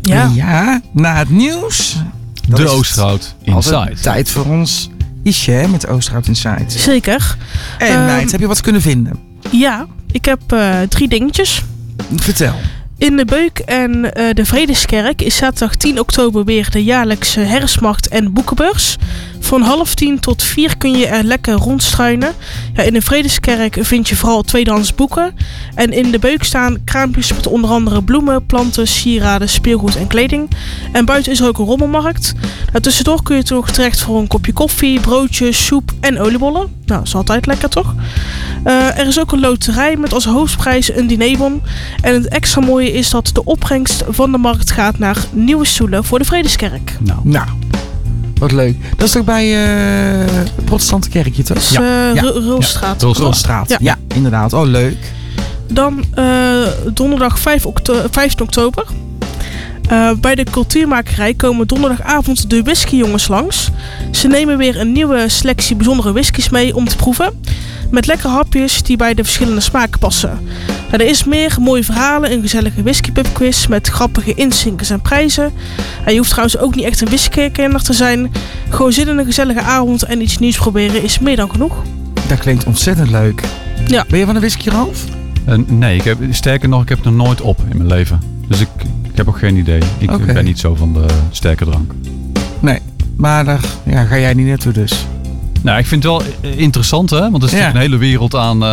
Ja, na het nieuws. De Oosterhout Inside. Tijd voor ons Isje met Oosterhout Inside. Zeker. En meid, heb je wat kunnen vinden? Ja, ik heb 3 dingetjes. Vertel. In de Beuk en de Vredeskerk is zaterdag 10 oktober weer de jaarlijkse herfstmarkt en boekenbeurs. Van 11:30 tot 4 kun je er lekker rondstruinen. Ja, in de Vredeskerk vind je vooral tweedehands boeken. En in de Beuk staan kraampjes met onder andere bloemen, planten, sieraden, speelgoed en kleding. En buiten is er ook een rommelmarkt. Nou, tussendoor kun je toch terecht voor een kopje koffie, broodjes, soep en oliebollen. Nou, dat is altijd lekker toch? Er is ook een loterij met als hoofdprijs een dinerbon. En het extra mooie is dat de opbrengst van de markt gaat naar nieuwe stoelen voor de Vredeskerk. Nou, wat leuk. Dat is toch bij het protestante kerkje, toch? Dat is Rulstraat. Rulstraat, ja, inderdaad. Oh, leuk. Dan donderdag 15 oktober. Bij de cultuurmakerij komen donderdagavond de whiskyjongens langs. Ze nemen weer een nieuwe selectie bijzondere whiskies mee om te proeven. Met lekkere hapjes die bij de verschillende smaken passen. Nou, er is meer mooie verhalen, een gezellige whiskypubquiz met grappige inzinkers en prijzen. Je hoeft trouwens ook niet echt een whiskykenner te zijn. Gewoon zitten in een gezellige avond en iets nieuws proberen is meer dan genoeg. Dat klinkt ontzettend leuk. Ja. Ben je van een whisky, Ralf? Nee, sterker nog, ik heb het nog nooit op in mijn leven. Dus ik heb ook geen idee. Ik ben niet zo van de sterke drank. Nee, maar daar ga jij niet naartoe dus. Nou, ik vind het wel interessant, hè? Want er is natuurlijk een hele wereld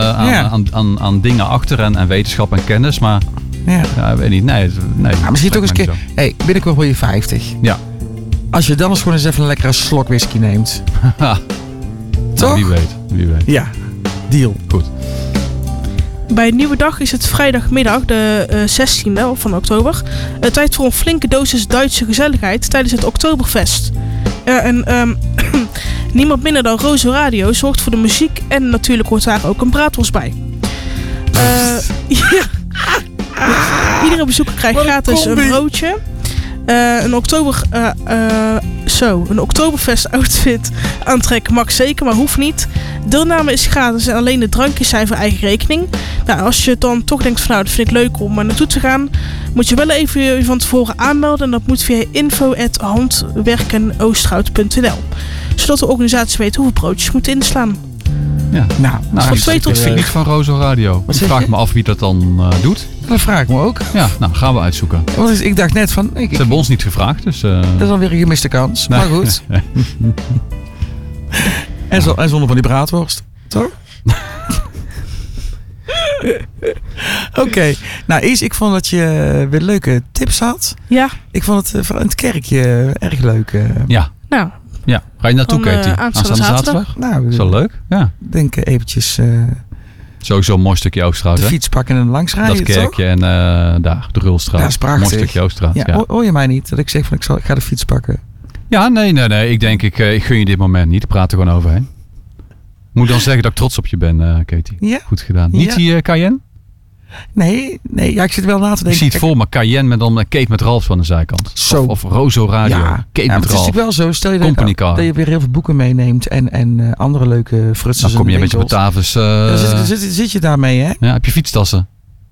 aan dingen achter en wetenschap en kennis. Maar ik weet niet. Nee, misschien toch eens een keer. Hey, binnenkort word je 50. Ja. Als je dan eens gewoon eens even een lekkere slok whisky neemt. Toch? Nou, wie weet. Ja, deal. Goed. Bij een nieuwe dag is het vrijdagmiddag, de 16e van oktober. Tijd voor een flinke dosis Duitse gezelligheid tijdens het Oktoberfest. Niemand minder dan Rozo Radio zorgt voor de muziek en natuurlijk hoort daar ook een braadworst bij. Iedere bezoeker krijgt gratis een broodje. Een Oktoberfest outfit aantrekken mag zeker, maar hoeft niet. Deelname is gratis en alleen de drankjes zijn voor eigen rekening. Nou, als je dan toch denkt van dat vind ik leuk om naartoe te gaan, moet je wel even je van tevoren aanmelden. En dat moet via info@handwerkenoosterhout.nl, zodat de organisatie weet hoeveel broodjes moeten inslaan. Ja. Nou, van 2 tot 4. Ik vind niet van Rozo Radio. Ik vraag me af wie dat dan doet. Dat vraag ik me ook. Ja, nou gaan we uitzoeken. Want ik dacht net van... Ze hebben ons niet gevraagd, dus... Dat is dan weer een gemiste kans. Nee. Maar goed. en zonder van die braadworst. Toch? Oké. Nou, ik vond dat je weer leuke tips had. Ja. Ik vond het van het kerkje erg leuk. Ja. Nou. Ja. Ga je naartoe, Katie? Aanstaande zaterdag. Nou, is wel leuk. Ja. Denk eventjes... Sowieso een mooi stukje Oosterhout. De fiets pakken en langs rijden. Dat kerkje toch? En daar, de Rulstraat. Dat is prachtig. Mooi stukje Oosterhout. Ja. Hoor je mij niet? Dat ik zeg van ik ga de fiets pakken. Ja, nee. Ik denk, ik gun je dit moment niet. Ik praat er gewoon overheen. Moet dan zeggen dat ik trots op je ben, Katie. Ja. Goed gedaan. Niet die Cayenne? Nee. Ja, ik zit wel na te denken. Ik zie het voor me. Cayenne met dan Kate met Ralf van de zijkant. Zo. Of Rozo Radio. Ja. Kate met Ralf. Het is natuurlijk wel zo. Stel je dat je weer heel veel boeken meeneemt en andere leuke frutsels. Dan kom je een beetje Batavus. Zit je daarmee, hè? Ja, heb je fietstassen?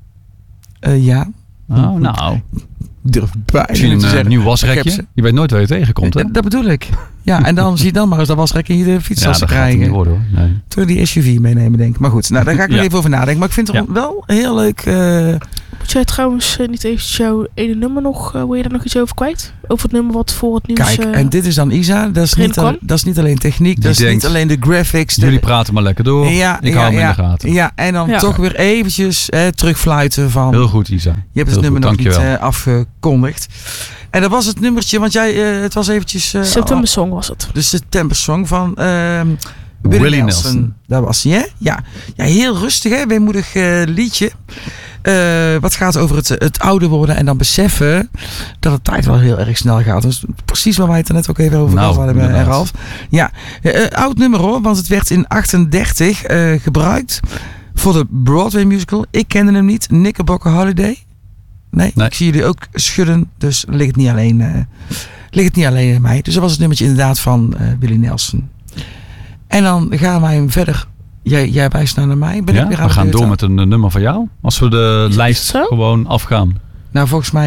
Ja. Oh, nou. Durf bijna misschien een nieuw wasrekje. Je weet nooit waar je tegenkomt, hè? Dat bedoel ik. Ja, en dan zie je dan maar eens dat wasrek in je fietstassen krijgen. Ja, dat gaat niet worden, hoor. Nee. Toen die SUV meenemen, denk ik. Maar goed, nou, daar ga ik nog even over nadenken. Maar ik vind het wel heel leuk. Moet jij trouwens niet even jouw ene nummer nog... wil je daar nog iets over kwijt? Over het nummer wat voor het nieuws... Kijk, en dit is dan Isa. Dat is niet alleen techniek. Dat is niet alleen de graphics. Jullie praten maar lekker door. Ik hou hem in de gaten. Ja, en dan toch weer eventjes terugfluiten van... Heel goed, Isa. Je hebt het nummer nog niet afgekondigd. En dat was het nummertje, want het was eventjes... September Song was het. De September Song van Willie Nelson. Dat was hij, hè? Ja, heel rustig, hè? Weemoedig liedje. Wat gaat over het ouder worden en dan beseffen dat de tijd wel heel erg snel gaat. Dus precies waar wij het er net ook even over gehad hadden, Ralf. Ja, oud nummer hoor, want het werd in 1938 gebruikt voor de Broadway musical. Ik kende hem niet, Knickerbocker Holiday. Nee, ik zie jullie ook schudden, dus ligt het niet alleen aan mij. Dus dat was het nummertje inderdaad van Willie Nelson. En dan gaan wij hem verder. Jij wijst naar mij. Ben ik weer aan we gaan door met een nummer van jou. Als we de lijst gewoon afgaan. Nou, volgens mij niet.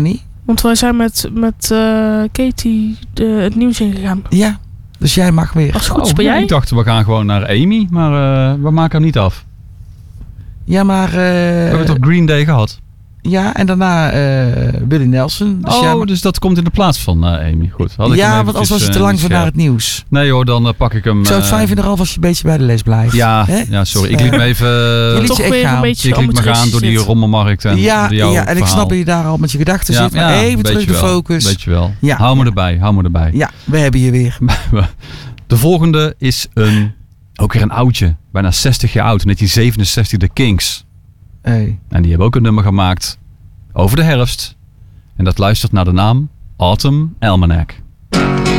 Want wij zijn met Katie het nieuws ingegaan. Ja, dus jij mag weer. Als het goed is, ben jij? Ik dacht, we gaan gewoon naar Amy, maar we maken hem niet af. Ja, maar... we hebben toch Green Day gehad? Ja, en daarna Willie Nelson. Dus dus dat komt in de plaats van Amy. Goed. Want anders was het te lang voor naar het nieuws. Nee hoor, dan pak ik hem... Ik zou het fijn vinden als je een beetje bij de les blijft. Ja, sorry. Ik liet me even... toch weer een beetje ik liet me gaan door die rommelmarkt. En en ik snap dat je daar al met je gedachten zit. Maar even terug de focus. Weet je wel. Ja, hou me erbij. Ja, we hebben je weer. De volgende is ook weer een oudje. Bijna 60 jaar oud. 1967, de Kings. Hey. En die hebben ook een nummer gemaakt over de herfst. En dat luistert naar de naam Autumn Almanac.